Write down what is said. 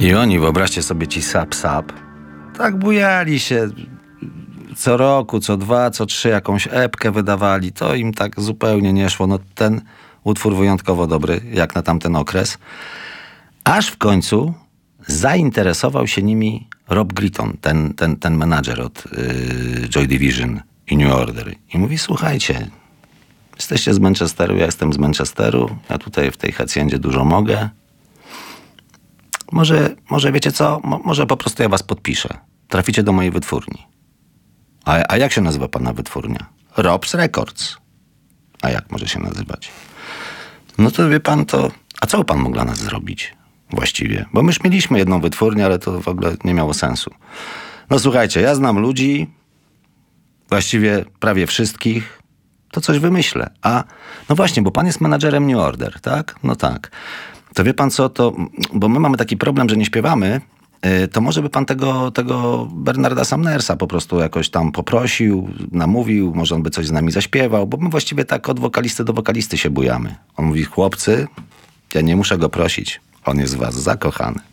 I oni, wyobraźcie sobie, ci Sap, tak bujali się co roku, co 2, co 3 jakąś epkę wydawali. To im tak zupełnie nie szło. No ten utwór wyjątkowo dobry, jak na tamten okres. Aż w końcu zainteresował się nimi Rob Gritton, ten menadżer od Joy Division i New Order. I mówi, słuchajcie, jesteście z Manchesteru, ja jestem z Manchesteru, ja tutaj w tej haciendzie dużo mogę. Może wiecie co? Może po prostu ja was podpiszę. Traficie do mojej wytwórni. A jak się nazywa pana wytwórnia? Rob's Records. A jak może się nazywać? No to wie pan, to... A co pan mógł dla nas zrobić właściwie? Bo my już mieliśmy jedną wytwórnię, ale to w ogóle nie miało sensu. No słuchajcie, ja znam ludzi, właściwie prawie wszystkich, to coś wymyślę. A no właśnie, bo pan jest menadżerem New Order, tak? No tak. To wie pan co, to, bo my mamy taki problem, że nie śpiewamy, to może by pan tego Bernarda Sumnersa po prostu jakoś tam poprosił, namówił, może on by coś z nami zaśpiewał, bo my właściwie tak od wokalisty do wokalisty się bujamy. On mówi, chłopcy, ja nie muszę go prosić, on jest w was zakochany.